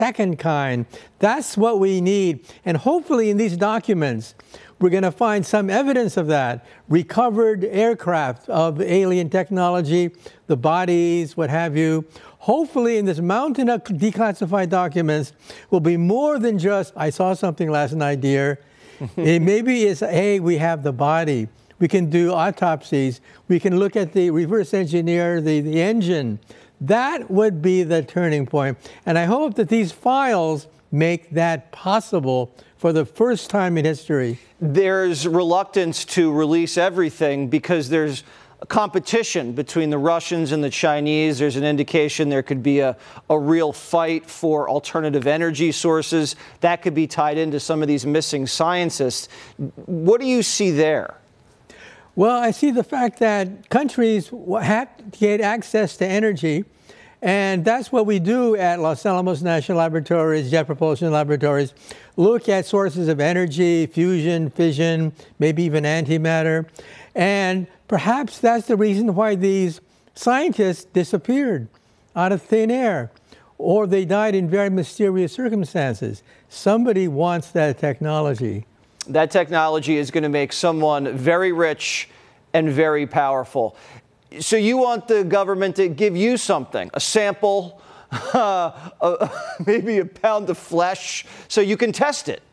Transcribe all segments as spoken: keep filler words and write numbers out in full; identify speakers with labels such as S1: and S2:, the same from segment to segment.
S1: second kind. That's what we need. And hopefully in these documents, we're going to find some evidence of that. Recovered aircraft of alien technology, the bodies, what have you. Hopefully in this mountain of declassified documents will be more than just, I saw something last night, dear. It maybe it's, hey, we have the body. We can do autopsies. We can look at the reverse engineer, the, the engine. That would be the turning point. And I hope that these files make that possible for the first time in history.
S2: There's reluctance to release everything because there's a competition between the Russians and the Chinese. There's an indication there could be a, a real fight for alternative energy sources. That could be tied into some of these missing scientists. What do you see there?
S1: Well, I see the fact that countries have to get access to energy, and that's what we do at Los Alamos National Laboratories, Jet Propulsion Laboratories. Look at sources of energy, fusion, fission, maybe even antimatter. And perhaps that's the reason why these scientists disappeared out of thin air, or they died in very mysterious circumstances. Somebody wants that technology.
S2: That technology is going to make someone very rich and very powerful. So you want the government to give you something, a sample, uh, uh, maybe a pound of flesh, so you can test it.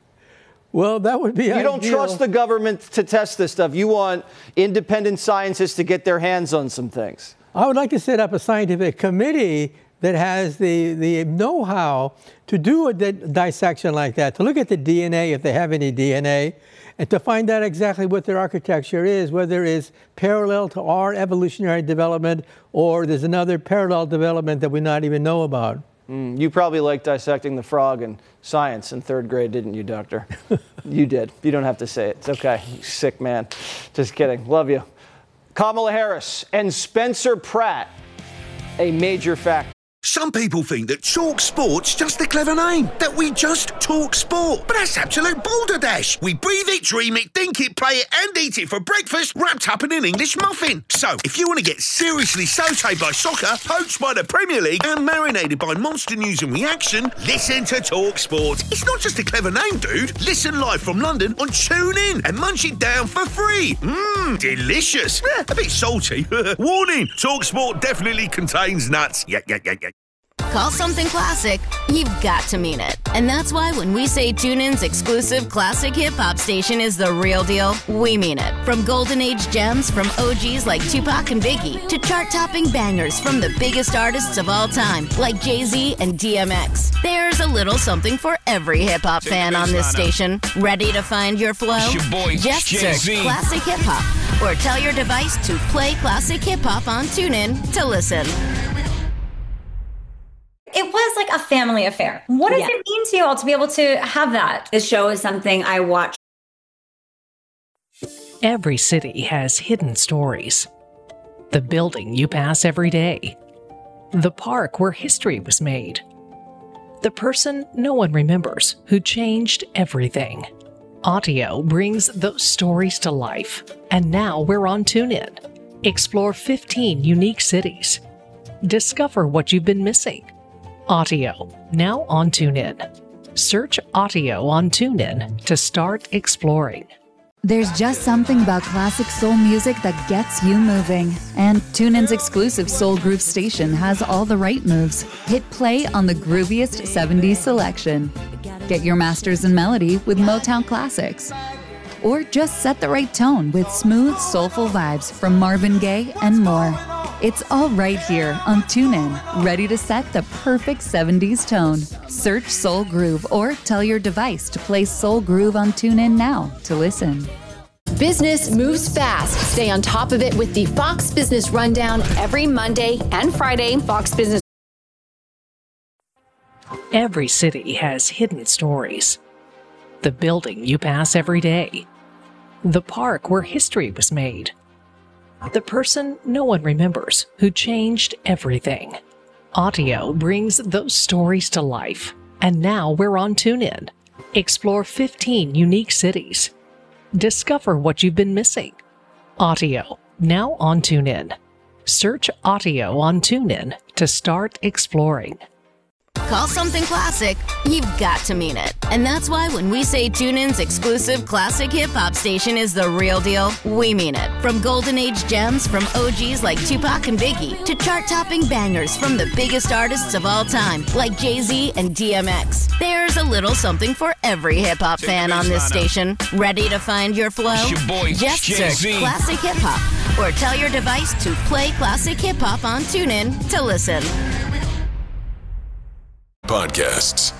S1: Well, that would be
S2: You
S1: ideal.
S2: don't trust the government to test this stuff. You want independent scientists to get their hands on some things.
S1: I would like to set up a scientific committee that has the, the know-how to do a di dissection like that, to look at the D N A, if they have any D N A, and to find out exactly what their architecture is, whether it's parallel to our evolutionary development or there's another parallel development that we not even know about.
S2: Mm, you probably liked dissecting the frog in science in third grade, didn't you, Doctor? You did. You don't have to say it. It's okay. You sick man. Just kidding. Love you. Kamala Harris and Spencer Pratt, a major factor.
S3: Some people think that Talk Sport's just a clever name, that we just talk sport. But that's absolute balderdash. We breathe it, dream it, think it, play it, and eat it for breakfast, wrapped up in an English muffin. So, if you want to get seriously sautéed by soccer, poached by the Premier League, and marinated by monster news and reaction, listen to Talk Sport. It's not just a clever name, dude. Listen live from London on TuneIn and munch it down for free. Mmm, delicious. Eh, a bit salty. Warning, Talk Sport definitely contains nuts. Yeah, yeah, yeah, yeah.
S4: Call something classic, you've got to mean it. And that's why when we say TuneIn's exclusive classic hip-hop station is the real deal, we mean it. From golden age gems from O Gs like Tupac and Biggie to chart-topping bangers from the biggest artists of all time like Jay-Z and D M X. There's a little something for every hip-hop fan on this station. Ready to find your flow?
S5: Your boy,
S4: Just search Classic Hip Hop or tell your device to play Classic Hip Hop on TuneIn to listen.
S6: It was like a family affair. What does
S7: Yeah.
S6: it mean to you all to be able to have that?
S7: This show is something I watch.
S8: Every city has hidden stories. The building you pass every day. The park where history was made. The person no one remembers who changed everything. Audio brings those stories to life. And now we're on TuneIn. Explore fifteen unique cities. Discover what you've been missing. Audio, now on TuneIn. Search Audio on TuneIn to start exploring.
S9: There's just something about classic soul music that gets you moving. And TuneIn's exclusive Soul Groove station has all the right moves. Hit play on the grooviest seventies selection. Get your masters in melody with Motown classics. Or just set the right tone with smooth, soulful vibes from Marvin Gaye and more. It's all right here on TuneIn, ready to set the perfect seventies tone. Search Soul Groove or tell your device to play Soul Groove on TuneIn now to listen.
S10: Business moves fast. Stay on top of it with the Fox Business Rundown every Monday and Friday. Fox Business.
S8: Every city has hidden stories. The building you pass every day. The park where history was made. The person no one remembers who changed everything. Audio brings those stories to life. And now we're on TuneIn. Explore fifteen unique cities. Discover what you've been missing. Audio, now on TuneIn. Search Audio on TuneIn to start exploring.
S4: Call something classic, you've got to mean it. And that's why when we say TuneIn's exclusive classic hip-hop station is the real deal, we mean it. From golden age gems from O Gs like Tupac and Biggie to chart-topping bangers from the biggest artists of all time like Jay-Z and D M X. There's a little something for every hip-hop fan on this station. Ready to find your flow?
S5: Your boy,
S4: Just
S5: Jay-Z.
S4: search Classic Hip Hop or tell your device to play Classic Hip Hop on TuneIn to listen.
S11: Podcasts.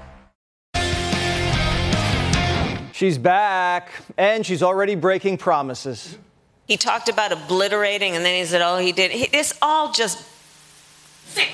S2: She's back, and she's already breaking promises.
S12: He talked about obliterating, and then he said, oh, he did. He, it's all just bull.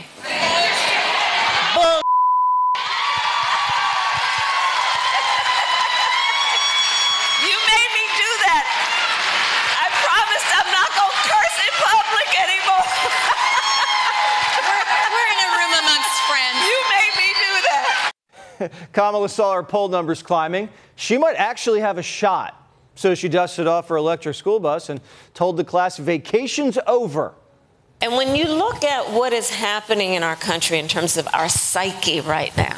S12: You made me do that. I promised I'm not going to curse in public anymore.
S13: we're, we're in a room amongst friends.
S12: You made me do that.
S2: Kamala saw her poll numbers climbing. She might actually have a shot. So she dusted off her electric school bus and told the class vacation's over.
S12: And when you look at what is happening in our country in terms of our psyche right now,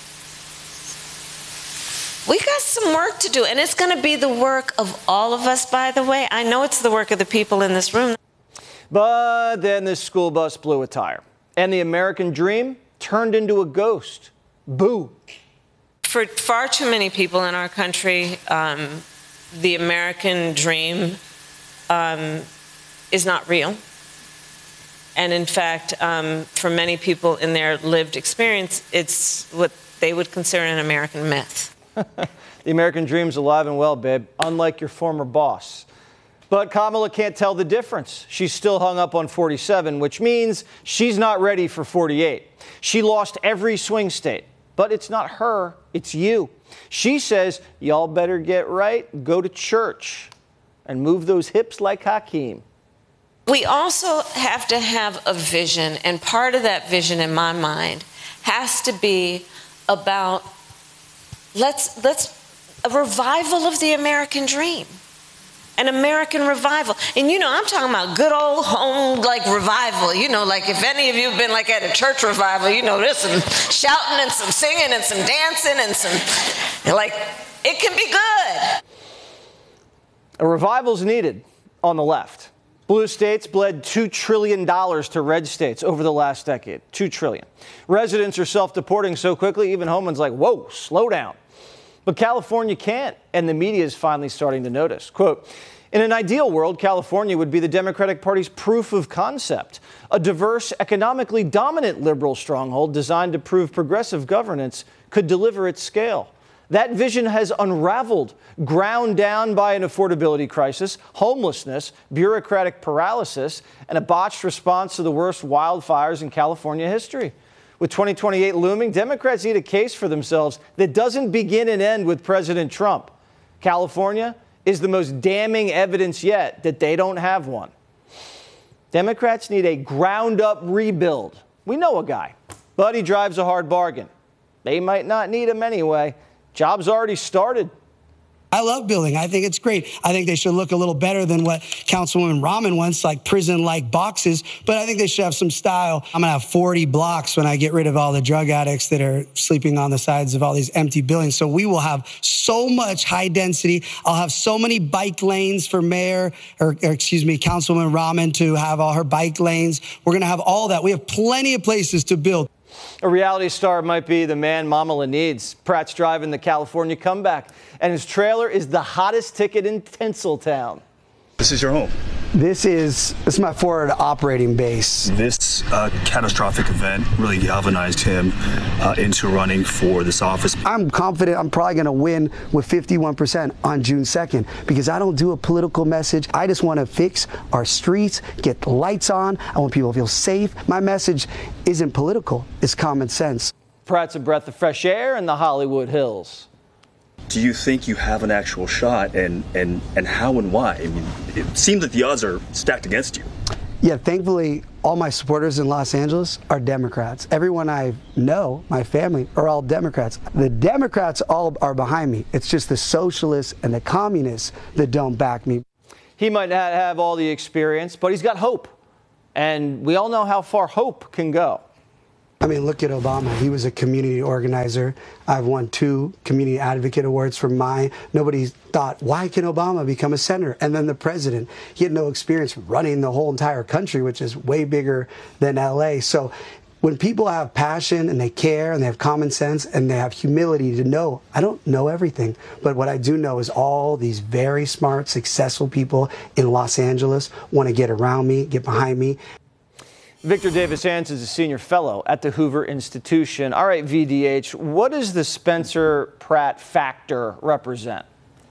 S12: we got some work to do. And it's going to be the work of all of us, by the way. I know it's the work of the people in this room.
S2: But then this school bus blew a tire. And the American dream turned into a ghost. Boo.
S12: For far too many people in our country, um, the American dream um, is not real. And in fact, um, for many people in their lived experience, it's what they would consider an American myth.
S2: The American dream's alive and well, babe, unlike your former boss. But Kamala can't tell the difference. She's still hung up on forty-seven, which means she's not ready for forty-eight. She lost every swing state. But it's not her, it's you. She says, y'all better get right, go to church, and move those hips like Hakeem.
S12: We also have to have a vision, and part of that vision in my mind has to be about let's let's a revival of the American dream. An American revival. And you know, I'm talking about good old home, like, revival. You know, like, if any of you have been, like, at a church revival, you know, there's some shouting and some singing and some dancing and some, like, it can be good.
S2: A revival's needed on the left. Blue states bled two trillion dollars to red states over the last decade. two trillion dollars. Residents are self-deporting so quickly, even Homan's like, whoa, slow down. But California can't, and the media is finally starting to notice. Quote, in an ideal world, California would be the Democratic Party's proof of concept, a diverse, economically dominant liberal stronghold designed to prove progressive governance could deliver at scale. That vision has unraveled, ground down by an affordability crisis, homelessness, bureaucratic paralysis, and a botched response to the worst wildfires in California history. With twenty twenty-eight looming, Democrats need a case for themselves that doesn't begin and end with President Trump. California is the most damning evidence yet that they don't have one. Democrats need a ground-up rebuild. We know a guy, but he drives a hard bargain. They might not need him anyway. Job's already started.
S14: I love building. I think it's great. I think they should look a little better than what Councilwoman Rahman wants, like prison-like boxes, but I think they should have some style. I'm going to have forty blocks when I get rid of all the drug addicts that are sleeping on the sides of all these empty buildings. So we will have so much high density. I'll have so many bike lanes for Mayor, or, or excuse me, Councilwoman Rahman to have all her bike lanes. We're going to have all that. We have plenty of places to build.
S2: A reality star might be the man Mamala needs. Pratt's driving the California comeback, and his trailer is the hottest ticket in Tinseltown.
S15: This is your home.
S14: This is this is my forward operating base.
S15: This uh, catastrophic event really galvanized him uh, into running for this office.
S14: I'm confident I'm probably going to win with fifty-one percent on June second because I don't do a political message. I just want to fix our streets, get the lights on. I want people to feel safe. My message isn't political. It's common sense.
S2: Pratt's a breath of fresh air in the Hollywood Hills.
S15: Do you think you have an actual shot, and, and, and how and why? I mean, it seems that the odds are stacked against you.
S14: Yeah, thankfully, all my supporters in Los Angeles are Democrats. Everyone I know, my family, are all Democrats. The Democrats all are behind me. It's just the socialists and the communists that don't back me.
S2: He might not have all the experience, but he's got hope. And we all know how far hope can go.
S14: I mean, look at Obama. He was a community organizer. I've won two community advocate awards for mine. Nobody thought, why can Obama become a senator? And then the president. He had no experience running the whole entire country, which is way bigger than L A. So when people have passion and they care and they have common sense and they have humility to know, I don't know everything, but what I do know is all these very smart, successful people in Los Angeles want to get around me, get behind me.
S2: Victor Davis-Hands is a senior fellow at the Hoover Institution. All right, V D H, what does the Spencer Pratt factor represent?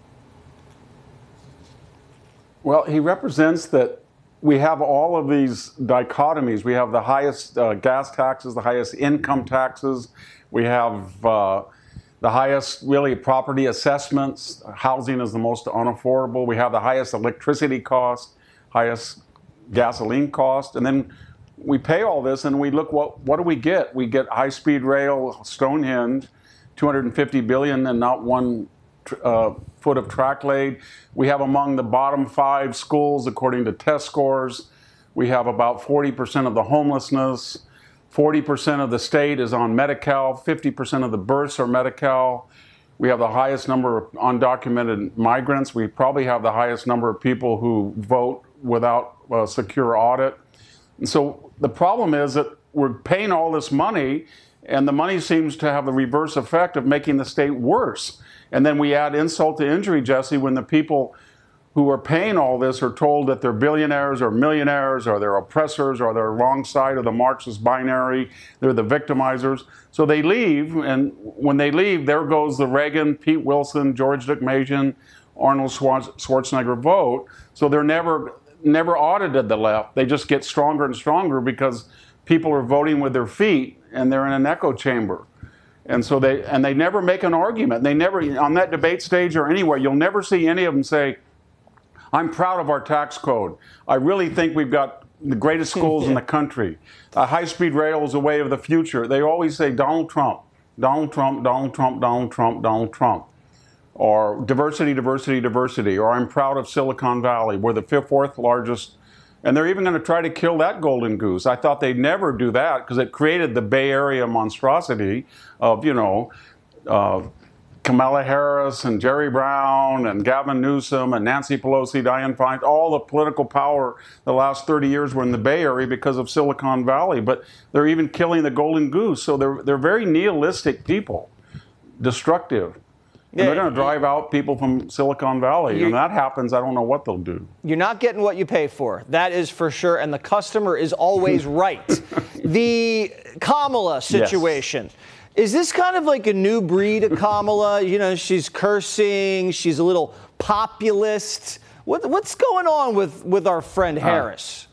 S5: Well, he represents that we have all of these dichotomies. We have the highest uh, gas taxes, the highest income taxes. We have uh, the highest, really, property assessments. Housing is the most unaffordable. We have the highest electricity cost, highest gasoline cost. And then we pay all this and we look, what, what do we get? We get high-speed rail, Stonehenge, two hundred fifty billion dollars and not one uh, foot of track laid. We have among the bottom five schools according to test scores. We have about forty percent of the homelessness. forty percent of the state is on Medi-Cal. fifty percent of the births are Medi-Cal. We have the highest number of undocumented migrants. We probably have the highest number of people who vote without a secure audit. And so the problem is that we're paying all this money, and the money seems to have the reverse effect of making the state worse. And then we add insult to injury, Jesse, when the people who are paying all this are told that they're billionaires or millionaires or they're oppressors or they're wrong side of the Marxist binary, they're the victimizers. So they leave, and when they leave, there goes the Reagan, Pete Wilson, George Deukmejian, Arnold Schwarzenegger vote. So they're never, never audited the left. They just get stronger and stronger because people are voting with their feet and they're in an echo chamber. And so they, and they never make an argument. They never, on that debate stage or anywhere, you'll never see any of them say, I'm proud of our tax code. I really think we've got the greatest schools yeah. in the country. Uh, high-speed rail is the way of the future. They always say Donald Trump, Donald Trump, Donald Trump, Donald Trump, Donald Trump. Or diversity, diversity, diversity. Or I'm proud of Silicon Valley. We're the fifth, fourth largest. And they're even going to try to kill that golden goose. I thought they'd never do that because it created the Bay Area monstrosity of, you know, uh, Kamala Harris and Jerry Brown and Gavin Newsom and Nancy Pelosi, Dianne Feinstein, all the political power the last thirty years were in the Bay Area because of Silicon Valley. But they're even killing the golden goose. So they're, they're very nihilistic people, destructive. And yeah, they're going to drive out people from Silicon Valley. And that happens, I don't know what they'll do.
S2: You're not getting what you pay for. That is for sure. And the customer is always right. The Kamala situation. Yes. Is this kind of like a new breed of Kamala? You know, she's cursing. She's a little populist. What, what's going on with, with our friend Harris?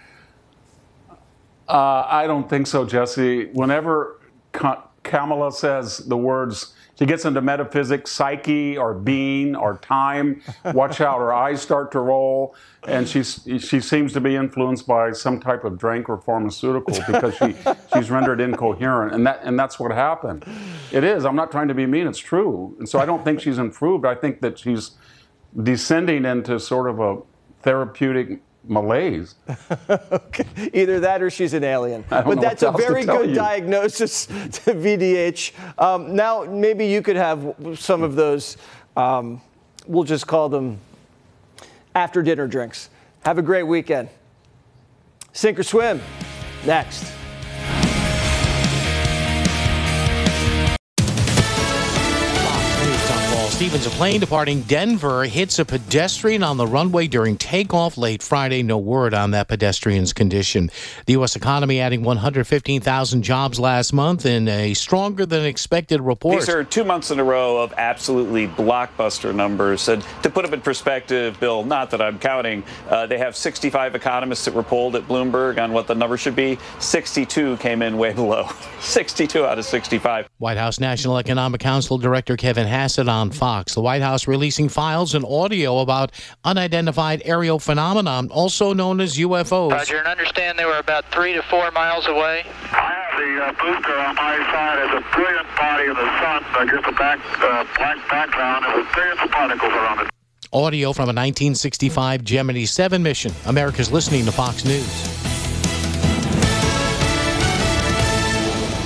S5: Uh, uh, I don't think so, Jesse. Whenever Ka- Kamala says the words, she gets into metaphysics, psyche or being or time, watch out, her eyes start to roll, and she's, she seems to be influenced by some type of drink or pharmaceutical because she, she's rendered incoherent, and, that, and that's what happened. It is. I'm not trying to be mean. It's true. And so I don't think she's improved. I think that she's descending into sort of a therapeutic malaise.
S2: Okay. Either that or she's an alien. But that's a very good diagnosis to V D H. Um, now, maybe you could have some of those, um, we'll just call them after dinner drinks. Have a great weekend. Sink or Swim, next.
S11: Stevens, a plane departing Denver hits a pedestrian on the runway during takeoff late Friday. No word on that pedestrian's condition. The U S economy adding one hundred fifteen thousand jobs last month in a stronger than expected report.
S16: These are two months in a row of absolutely blockbuster numbers. And to put them in perspective, Bill, not that I'm counting, uh, they have sixty-five economists that were polled at Bloomberg on what the number should be. sixty-two came in way below. sixty-two out of sixty-five.
S11: White House National Economic Council Director Kevin Hassett on Fox. The White House releasing files and audio about unidentified aerial phenomenon, also known as U F Os.
S17: Roger, and understand they were about three to four miles away.
S18: I have the uh, booster on my side as a brilliant body in the sun against a back, uh, black background, and with billions of particles around it.
S11: Audio from a nineteen sixty-five Gemini seven mission. America's listening to Fox News.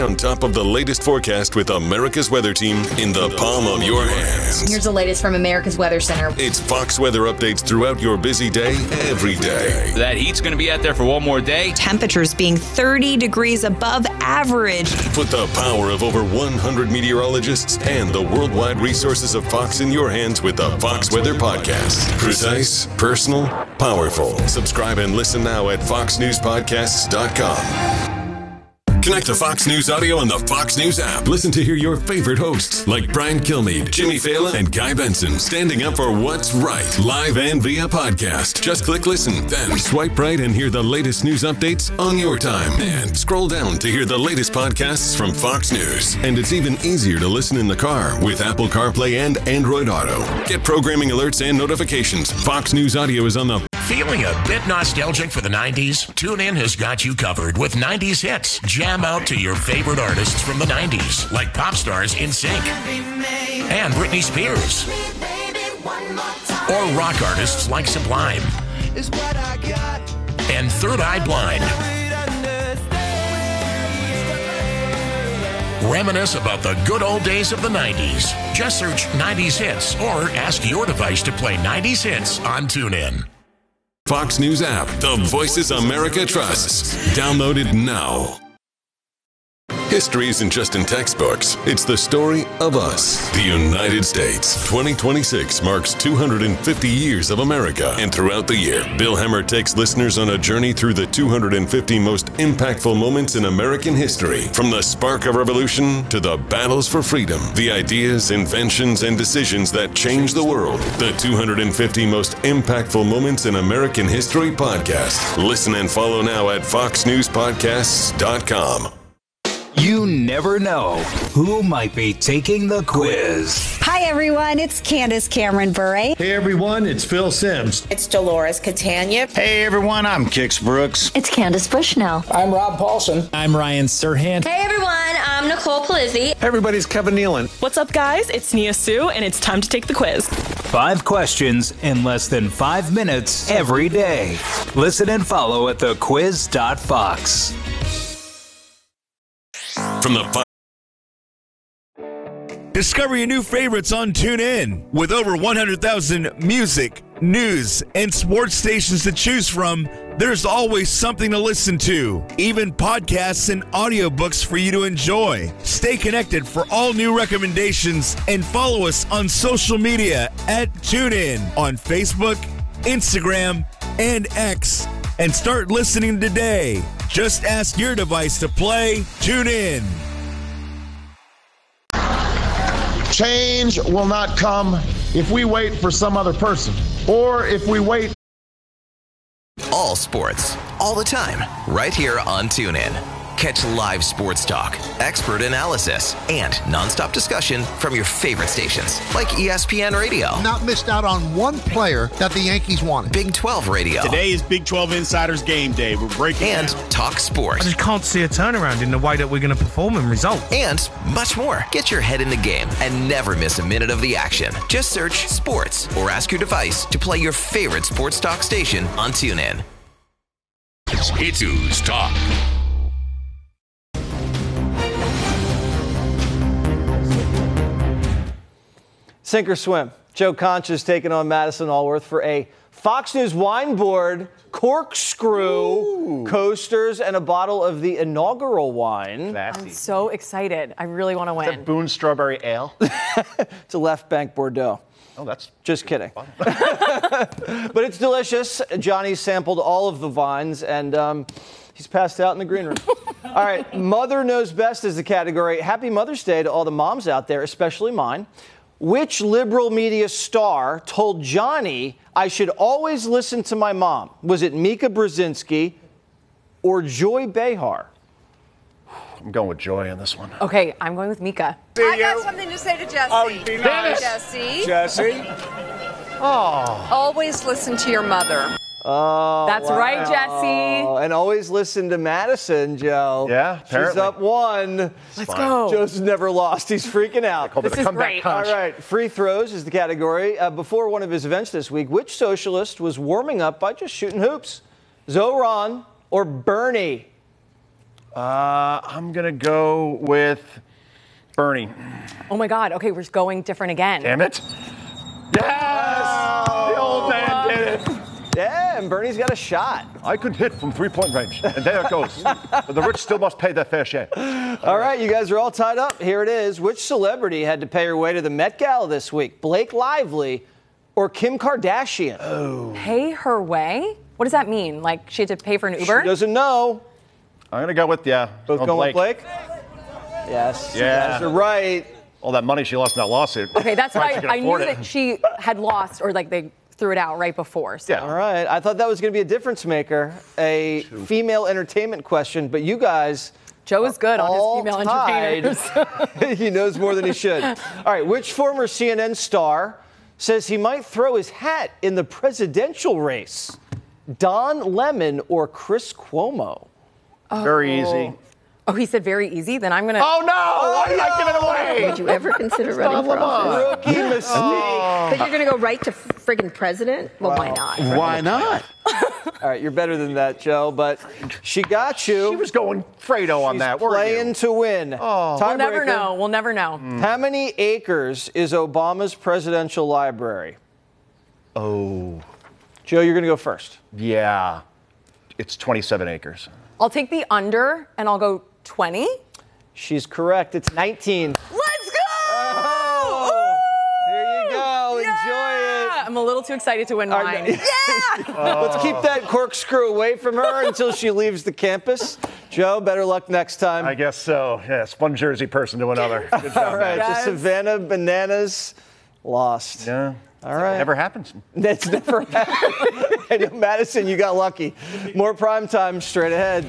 S19: on top of the latest forecast with America's Weather Team in the palm of your hands.
S20: Here's the latest from America's Weather Center.
S19: It's Fox weather updates throughout your busy day, every day.
S21: That heat's going to be out there for one more day.
S22: Temperatures being thirty degrees above average.
S19: Put the power of over one hundred meteorologists and the worldwide resources of Fox in your hands with the Fox Weather Podcast. Precise, personal, powerful. Subscribe and listen now at fox news podcasts dot com. Connect to Fox News Audio on the Fox News app. Listen to hear your favorite hosts like Brian Kilmeade, Jimmy Fallon, and Guy Benson standing up for what's right, live and via podcast. Just click listen, then swipe right and hear the latest news updates on your time. And scroll down to hear the latest podcasts from Fox News. And it's even easier to listen in the car with Apple CarPlay and Android Auto. Get programming alerts and notifications. Fox News Audio is on the...
S23: Feeling a bit nostalgic for the nineties? TuneIn has got you covered with nineties hits. Jam out to your favorite artists from the nineties, like pop stars NSYNC and Britney Spears, or rock artists like Sublime and Third Eye Blind. Reminisce about the good old days of the nineties. Just search nineties hits or ask your device to play nineties hits on TuneIn.
S19: Fox News app, the voices America trusts. Download it now. History isn't just in textbooks. It's the story of us, the United States. twenty twenty-six marks two hundred fifty years of America. And throughout the year, Bill Hemmer takes listeners on a journey through the two hundred fifty most impactful moments in American history. From the spark of revolution to the battles for freedom, the ideas, inventions, and decisions that changed the world. The two hundred fifty most impactful moments in American history podcast. Listen and follow now at fox news podcasts dot com.
S24: You never know who might be taking the quiz.
S25: Hi, everyone. It's Candace Cameron Bure.
S26: Hey, everyone. It's Phil Sims.
S27: It's Dolores Catania.
S28: Hey, everyone. I'm Kix Brooks.
S25: It's Candace Bushnell.
S29: I'm Rob Paulson.
S30: I'm Ryan Serhant.
S31: Hey, everyone. I'm Nicole Palizzi.
S32: Hey, everybody's Kevin Nealon.
S33: What's up, guys? It's Nia Sue, and it's time to take the quiz.
S24: Five questions in less than five minutes every day. Listen and follow at the quiz dot fox.
S19: From the
S34: Discover your new favorites on TuneIn. With over one hundred thousand music, news, and sports stations to choose from, there's always something to listen to, even podcasts and audiobooks for you to enjoy. Stay connected for all new recommendations and follow us on social media at TuneIn on Facebook, Instagram, and X. And start listening today. Just ask your device to play TuneIn.
S35: Change will not come if we wait for some other person, or if we wait.
S36: All sports, all the time, right here on TuneIn. Catch live sports talk, expert analysis, and nonstop discussion from your favorite stations, like E S P N Radio.
S37: Not missed out on one player that the Yankees wanted.
S36: Big twelve Radio.
S38: Today is Big twelve Insiders Game Day. We're breaking
S36: And
S38: down.
S36: Talk Sports.
S39: I just can't see a turnaround in the way that we're going to perform and result.
S36: And much more. Get your head in the game and never miss a minute of the action. Just search Sports or ask your device to play your favorite sports talk station on TuneIn.
S24: It's Ooze Talk.
S2: Sink or swim. Joe Concha is taking on Madison Allworth for a Fox News wine board, corkscrew, Ooh. coasters, and a bottle of the inaugural wine.
S40: I'm so excited. I really want to win.
S28: Is that Boone Strawberry Ale?
S2: It's a Left Bank Bordeaux.
S28: Oh, that's
S2: just kidding. But it's delicious. Johnny sampled all of the vines, and um, he's passed out in the green room. All right, Mother Knows Best is the category. Happy Mother's Day to all the moms out there, especially mine. Which liberal media star told Johnny I should always listen to my mom? Was it Mika Brzezinski or Joy Behar?
S28: I'm going with Joy on this one.
S40: Okay, I'm going with Mika.
S41: I got something to say to Jesse.
S28: Oh, be nice.
S41: Jesse.
S28: Jesse.
S41: Oh. Always listen to your mother.
S2: Oh,
S40: That's
S2: wow.
S40: right, Jesse.
S2: And always listen to Madison, Joe.
S28: Yeah, apparently.
S2: She's up one.
S40: Let's go.
S2: Joe's never lost. He's freaking out.
S28: This is great.
S2: All right, free throws is the category. Uh, before one of his events this week, which socialist was warming up by just shooting hoops? Zoran or Bernie?
S28: Uh, I'm going to go with Bernie.
S40: Oh my God. Okay, we're going different again.
S28: Damn it. Yes! The old man did it.
S2: Yeah, and Bernie's got a shot.
S28: I could hit from three-point range, and there it goes. But the rich still must pay their fair share.
S2: All right, you guys are all tied up. Here it is. Which celebrity had to pay her way to the Met Gala this week? Blake Lively or Kim Kardashian?
S28: Oh.
S40: Pay her way? What does that mean? Like she had to pay for an Uber?
S2: She doesn't know.
S28: I'm going to go with, yeah.
S2: Both going
S28: Blake.
S2: with Blake? Yes.
S28: Yeah.
S2: You guys are right.
S28: All that money she lost in that lawsuit.
S40: Okay, that's
S28: Right,
S40: why
S28: she can
S40: I knew
S28: afford it.
S40: that she had lost, or like they threw it out right before. So.
S28: Yeah.
S2: All right. I thought that was going to be a difference maker, a female entertainment question, but you guys.
S40: Joe is good on
S2: all
S40: his female
S2: tied.
S40: entertainers.
S2: He knows more than he should. All right. Which former C N N star says he might throw his hat in the presidential race? Don Lemon or Chris Cuomo?
S40: Oh.
S28: Very easy.
S40: Oh, he said very easy? Then I'm going to.
S28: Oh, no! Why did I give it away?
S1: Would you ever consider running for office?
S2: Rookie mistake.
S1: Oh. But you're going to go right to friggin' president? Well,
S2: Wow.
S1: why not?
S28: Why not?
S2: All right, you're better than that, Joe, but she got you.
S28: She was going Fredo on
S2: She's
S28: that. Weren't
S2: playing
S28: you?
S2: to win.
S28: Oh.
S40: We'll never
S2: Tiebreaker.
S40: know. We'll never know.
S28: Mm.
S2: How many acres is Obama's presidential library?
S28: Oh.
S2: Joe, you're going to go first.
S28: Yeah. It's twenty-seven acres.
S40: I'll take the under, and I'll go twenty.
S2: She's correct. It's nineteen.
S40: Let's go!
S2: Oh, here you go.
S40: Yeah!
S2: Enjoy it.
S40: I'm a little too excited to win
S2: All
S40: mine.
S2: right.
S40: Yeah!
S2: Let's keep that corkscrew away from her until she leaves the campus. Joe, better luck next time.
S28: I guess so. Yes, one Jersey person to another. Good job,
S2: All right,
S28: man.
S2: the Savannah Bananas lost.
S28: Yeah.
S2: All right.
S28: Never happens.
S2: That's never happened. I know, Madison, you got lucky. More prime time straight ahead.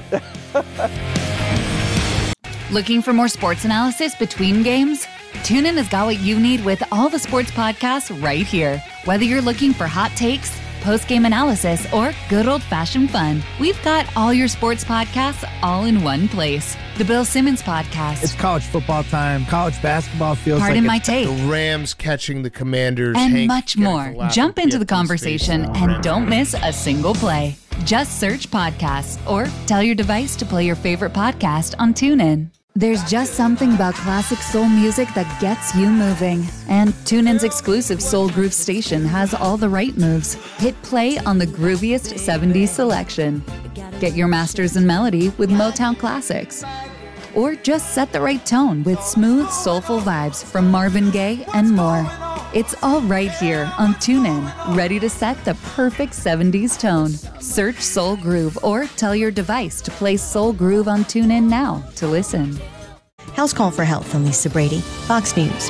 S3: Looking for more sports analysis between games? TuneIn has got what you need with all the sports podcasts right here. Whether you're looking for hot takes, post-game analysis, or good old-fashioned fun, we've got all your sports podcasts all in one place. The Bill Simmons Podcast.
S4: It's college football time. College basketball feels
S3: Pardon
S4: like
S3: my
S4: it's
S3: take.
S4: the Rams catching the Commanders.
S3: And
S4: Hank
S3: much
S4: getting
S3: more.
S4: the lap
S3: Jump
S4: of
S3: into the
S4: P F D's
S3: conversation
S4: face.
S3: and don't miss a single play. Just search podcasts or tell your device to play your favorite podcast on TuneIn. There's just something about classic soul music that gets you moving. And TuneIn's exclusive Soul Groove station has all the right moves. Hit play on the grooviest seventies selection. Get your masters in melody with Motown Classics. Or just set the right tone with smooth, soulful vibes from Marvin Gaye and more. It's all right here on TuneIn, ready to set the perfect seventies tone. Search Soul Groove or tell your device to play Soul Groove on TuneIn now to listen.
S5: House Call for Health from Lisa Brady, Fox News.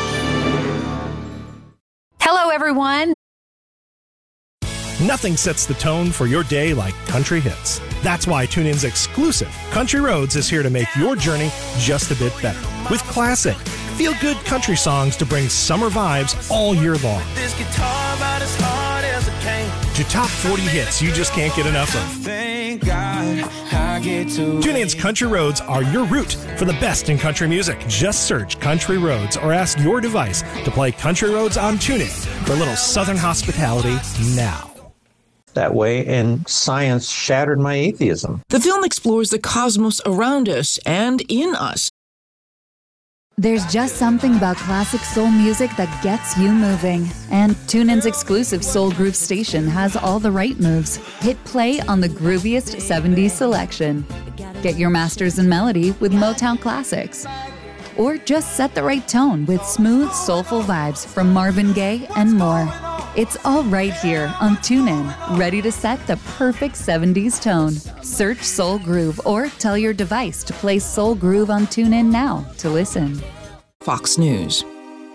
S6: Hello, everyone.
S7: Nothing sets the tone for your day like country hits. That's why TuneIn's exclusive Country Roads is here to make your journey just a bit better. With classic, feel-good country songs to bring summer vibes all year long.
S8: This guitar about as hard as it came.
S7: To top forty hits you just can't get enough of.
S8: Thank God I get to
S7: TuneIn's Country Roads are your route for the best in country music. Just search Country Roads or ask your device to play Country Roads on TuneIn for a little Southern hospitality now.
S9: That way, and science shattered my atheism.
S10: The film explores the cosmos around us and in us.
S3: There's just something about classic soul music that gets you moving. And TuneIn's exclusive Soul Groove station has all the right moves. Hit play on the grooviest seventies selection. Get your masters in melody with Motown Classics. Or just set the right tone with smooth, soulful vibes from Marvin Gaye and more. It's all right here on TuneIn, ready to set the perfect seventies tone. Search Soul Groove or tell your device to play Soul Groove on TuneIn now to listen.
S10: Fox News.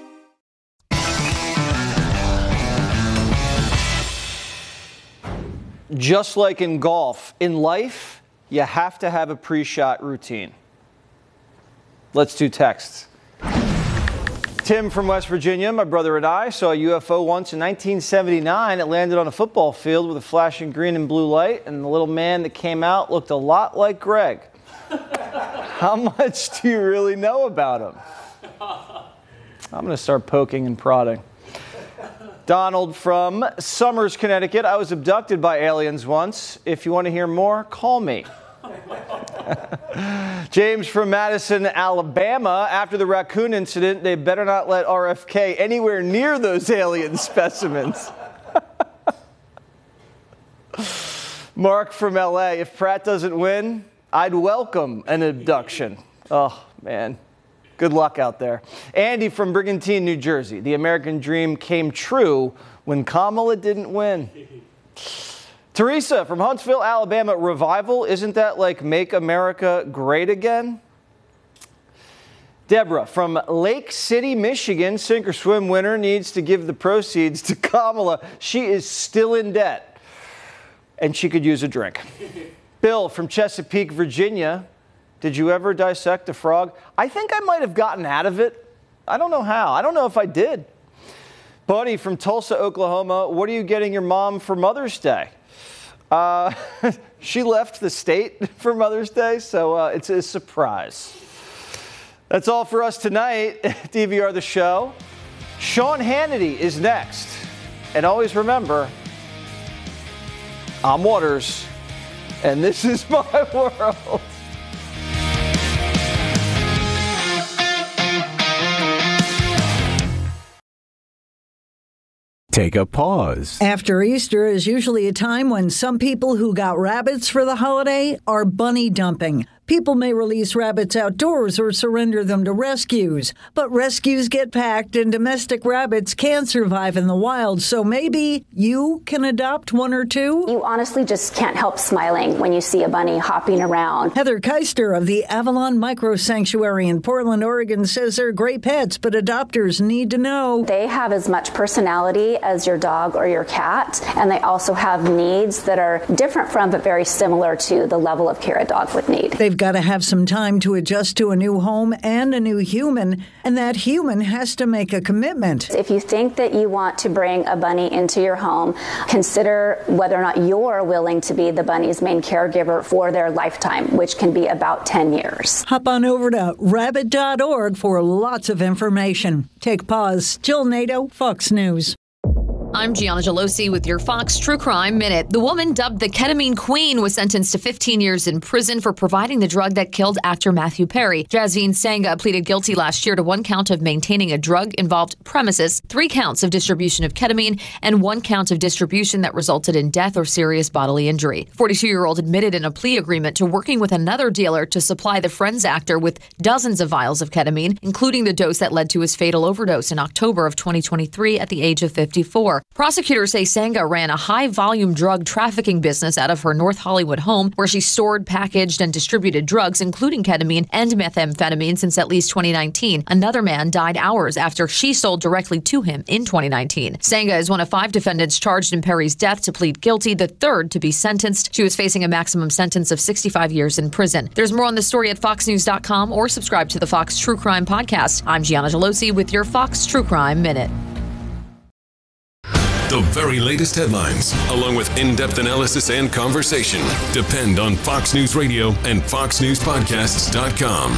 S2: Just like in golf, in life, you have to have a pre-shot routine. Let's do texts. Tim from West Virginia, my brother and I saw a U F O once in nineteen seventy-nine. It landed on a football field with a flashing green and blue light, and the little man that came out looked a lot like Greg. How much do you really know about him? I'm going to start poking and prodding. Donald from Summers, Connecticut. I was abducted by aliens once. If you want to hear more, call me. James from Madison, Alabama. After the raccoon incident, they better not let R F K anywhere near those alien specimens. Mark from L A. If Pratt doesn't win, I'd welcome an abduction. Oh, man. Good luck out there. Andy from Brigantine, New Jersey. The American dream came true when Kamala didn't win. Teresa from Huntsville, Alabama. Revival, isn't that like Make America Great Again? Deborah from Lake City, Michigan. Sink or swim winner needs to give the proceeds to Kamala. She is still in debt, and she could use a drink. Bill from Chesapeake, Virginia. Did you ever dissect a frog? I think I might have gotten out of it. I don't know how. I don't know if I did. Bunny from Tulsa, Oklahoma. What are you getting your mom for Mother's Day? Uh, she left the state for Mother's Day, so uh, it's a surprise. That's all for us tonight. D V R the show. Sean Hannity is next. And always remember, I'm Waters, and this is my world.
S11: Take a pause.
S12: After Easter is usually a time when some people who got rabbits for the holiday are bunny dumping. People may release rabbits outdoors or surrender them to rescues, but rescues get packed and domestic rabbits can't survive in the wild, so maybe you can adopt one or two?
S13: You honestly just can't help smiling when you see a bunny hopping around.
S12: Heather Keister of the Avalon Micro Sanctuary in Portland, Oregon says they're great pets, but adopters need to know.
S13: They have as much personality as your dog or your cat, and they also have needs that are different from but very similar to the level of care a dog would need.
S12: They've got to have some time to adjust to a new home and a new human, and that human has to make a commitment.
S13: If you think that you want to bring a bunny into your home, consider whether or not you're willing to be the bunny's main caregiver for their lifetime, which can be about ten years.
S12: Hop on over to rabbit dot org for lots of information. Take pause. Jill Nato, Fox News.
S6: I'm Gianna Gelosi with your Fox True Crime Minute. The woman dubbed the Ketamine Queen was sentenced to fifteen years in prison for providing the drug that killed actor Matthew Perry. Jasveen Sangha pleaded guilty last year to one count of maintaining a drug-involved premises, three counts of distribution of ketamine, and one count of distribution that resulted in death or serious bodily injury. forty-two-year-old admitted in a plea agreement to working with another dealer to supply the Friends actor with dozens of vials of ketamine, including the dose that led to his fatal overdose in October of twenty twenty-three at the age of fifty-four. Prosecutors say Sangha ran a high-volume drug trafficking business out of her North Hollywood home, where she stored, packaged, and distributed drugs, including ketamine and methamphetamine, since at least twenty nineteen. Another man died hours after she sold directly to him in twenty nineteen. Sangha is one of five defendants charged in Perry's death to plead guilty, the third to be sentenced. She was facing a maximum sentence of sixty-five years in prison. There's more on the story at fox news dot com or subscribe to the Fox True Crime Podcast. I'm Gianna Gelosi with your Fox True Crime Minute.
S14: The very latest headlines, along with in-depth analysis and conversation, depend on Fox News Radio and fox news podcasts dot com.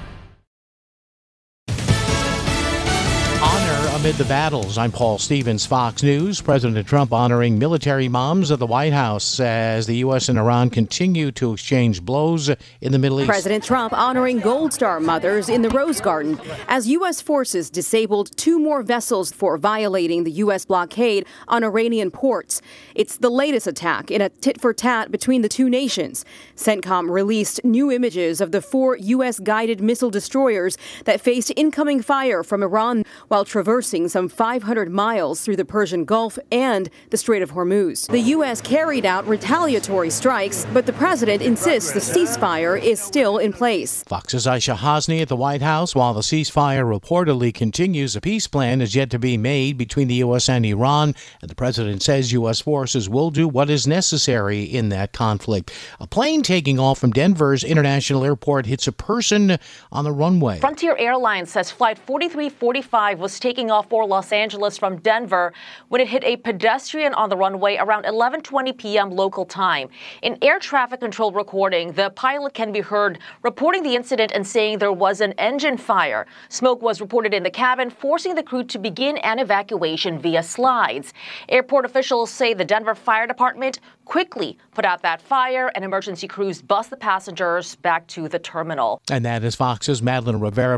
S15: Honor amid the battles. I'm Paul Stevens, Fox News. President Trump honoring military moms of the White House as the U S and Iran continue to exchange blows in the Middle East.
S16: President Trump honoring Gold Star mothers in the Rose Garden as U S forces disabled two more vessels for violating the U S blockade on Iranian ports. It's the latest attack in a tit-for-tat between the two nations. CENTCOM released new images of the four U S guided missile destroyers that faced incoming fire from Iran while traversing some five hundred miles through the Persian Gulf and the Strait of Hormuz. The U S carried out retaliatory strikes, but the president insists the ceasefire is still in place.
S15: Fox's Aisha Hasni at the White House. While the ceasefire reportedly continues, a peace plan is yet to be made between the U S and Iran, and the president says U S forces will do what is necessary in that conflict. A plane taking off from Denver's International Airport hits a person on the runway.
S17: Frontier Airlines says Flight forty-three forty-five was taking off
S11: for Los Angeles from Denver when it hit a pedestrian on the runway around eleven twenty p.m. local time. In air traffic control recording, the pilot can be heard reporting the incident and saying there was an engine fire. Smoke was reported in the cabin, forcing the crew to begin an evacuation via slides. Airport officials say the Denver Fire Department quickly put out that fire, and emergency crews bus the passengers back to the terminal.
S15: And that is Fox's Madeline Rivera.